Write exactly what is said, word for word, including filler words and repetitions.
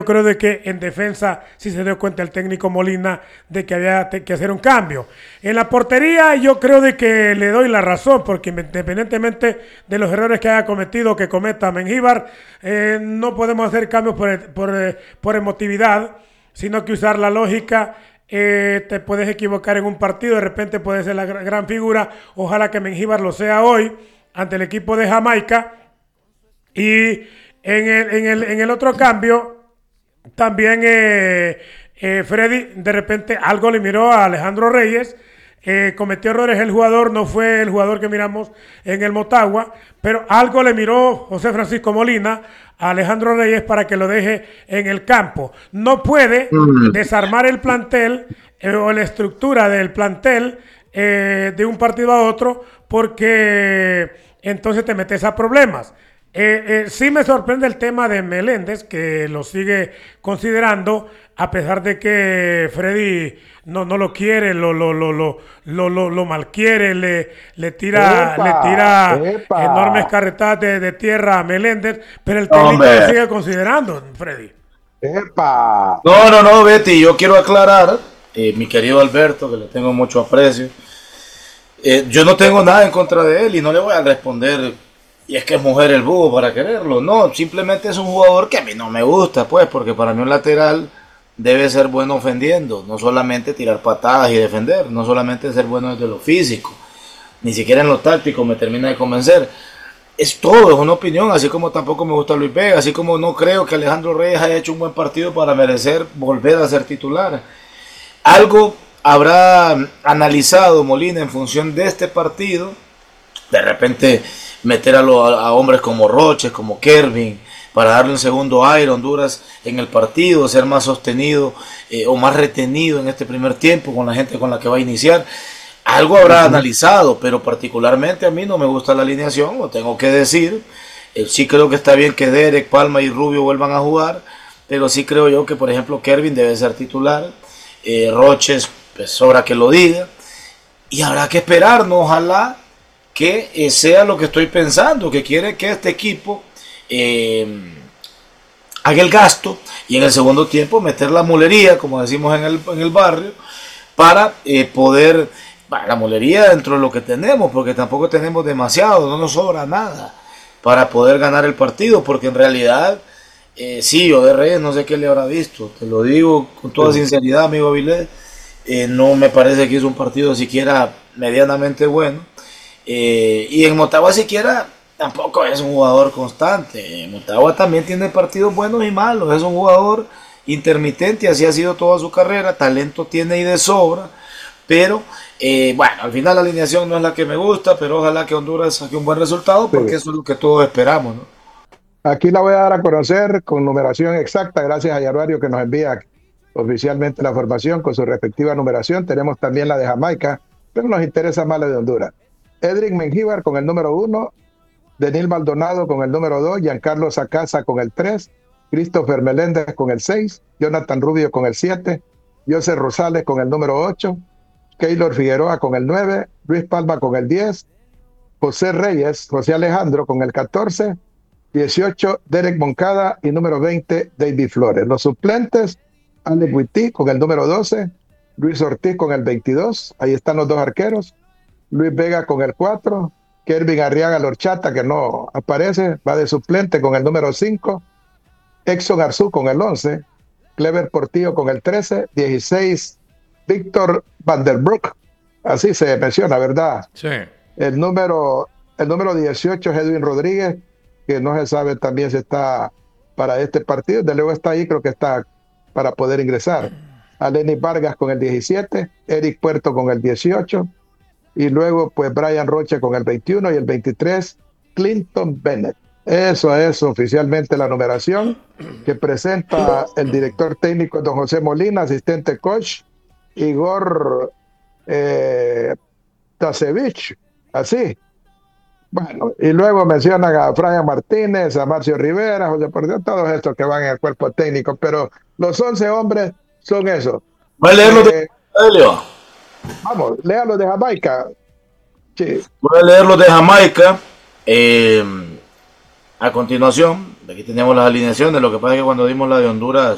creo de que en defensa sí se dio cuenta el técnico Molina de que había que hacer un cambio. En la portería yo creo de que le doy la razón, porque independientemente de los errores que haya cometido o que cometa Mengíbar, eh, no podemos hacer cambios por, por, eh, por emotividad, sino que usar la lógica. Eh, te puedes equivocar en un partido, de repente puede ser la gran figura. Ojalá que Mengíbar lo sea hoy ante el equipo de Jamaica. Y en el, en el, en el otro cambio, también eh, eh, Freddy de repente algo le miró a Alejandro Reyes, eh, cometió errores el jugador, no fue el jugador que miramos en el Motagua, pero algo le miró José Francisco Molina a Alejandro Reyes para que lo deje en el campo. No puede Mm. desarmar el plantel eh, o la estructura del plantel eh, de un partido a otro, porque entonces te metes a problemas. Eh, eh, sí me sorprende el tema de Meléndez, que lo sigue considerando, a pesar de que Freddy no, no lo quiere, lo, lo, lo, lo, lo, lo, lo malquiere, le, le tira, le ¡Epa! tira enormes ¡Epa! carretadas de, de tierra a Meléndez, pero el técnico lo Hombre. sigue considerando, Freddy. ¡Epa! No, no, no, Betty, yo quiero aclarar, eh, mi querido Alberto, que le tengo mucho aprecio, eh, yo no tengo nada en contra de él y no le voy a responder, y es que es mujer el búho para quererlo. No, simplemente es un jugador que a mí no me gusta, pues, porque para mí un lateral debe ser bueno ofendiendo, no solamente tirar patadas y defender, no solamente ser bueno desde lo físico, ni siquiera en lo táctico me termina de convencer. Es todo, es una opinión, así como tampoco me gusta Luis Vega, así como no creo que Alejandro Reyes haya hecho un buen partido para merecer volver a ser titular. Algo habrá analizado Molina en función de este partido, de repente meter a, lo, a, a hombres como Roches, como Kervin, para darle un segundo aire a Honduras en el partido, ser más sostenido eh, o más retenido en este primer tiempo con la gente con la que va a iniciar. Algo habrá analizado, pero particularmente a mí no me gusta la alineación, lo tengo que decir. Eh, sí creo que está bien que Derek, Palma y Rubio vuelvan a jugar, pero sí creo yo que, por ejemplo, Kervin debe ser titular. Eh, Roches, pues sobra que lo diga. Y habrá que esperar, ¿no? Ojalá que eh, sea lo que estoy pensando, que quiere que este equipo eh, haga el gasto y en el segundo tiempo meter la mulería, como decimos en el, en el barrio, para eh, poder... la molería dentro de lo que tenemos, porque tampoco tenemos demasiado, no nos sobra nada para poder ganar el partido, porque en realidad, eh, sí, yo de Reyes no sé qué le habrá visto, te lo digo con toda sinceridad, amigo Avilés, eh, no me parece que hizo un partido siquiera medianamente bueno, eh, y en Motagua siquiera tampoco es un jugador constante, en Motagua también tiene partidos buenos y malos, es un jugador intermitente, así ha sido toda su carrera, talento tiene y de sobra, pero eh, bueno, al final la alineación no es la que me gusta, pero ojalá que Honduras saque un buen resultado Sí. porque eso es lo que todos esperamos, ¿no? Aquí la voy a dar a conocer con numeración exacta, gracias a Yaruario que nos envía oficialmente la formación con su respectiva numeración. Tenemos también la de Jamaica, pero nos interesa más la de Honduras. Edric Mengíbar con el número uno, Denil Maldonado con el número dos, Giancarlo Sacasa con el tres, Christopher Meléndez con el seis, Jonathan Rubio con el siete, José Rosales con el número ocho, Keylor Figueroa con el nueve, Luis Palma con el diez, José Reyes, José Alejandro con el catorce, dieciocho, Derek Moncada y número veinte, David Flores. Los suplentes, Alex Witty con el número doce, Luis Ortiz con el veintidós, ahí están los dos arqueros, Luis Vega con el cuatro, Kervin Arriaga Lorchata, que no aparece, va de suplente con el número cinco, Exxon Arzú con el once, Clever Portillo con el trece, dieciséis, Víctor Van der Broek, así se menciona, ¿verdad? Sí. El número, el número dieciocho es Edwin Rodríguez, que no se sabe también si está para este partido, de luego está ahí, creo que está para poder ingresar. Aleni Vargas con el diecisiete, Eric Puerto con el dieciocho, y luego pues Brian Rocha con el veintiuno y el veintitrés, Clinton Bennett. Eso es oficialmente la numeración que presenta el director técnico don José Molina, asistente coach, Igor eh, Tasevich, así. Bueno, y luego mencionan a Brian Martínez, a Marcio Rivera, José Portillo, todos estos que van en el cuerpo técnico, pero los once hombres son esos. Voy a leer los de Eh, Helio. vamos, léalo de Jamaica. Sí. Voy a leer los de Jamaica. Eh, a continuación, aquí tenemos las alineaciones. Lo que pasa es que cuando dimos la de Honduras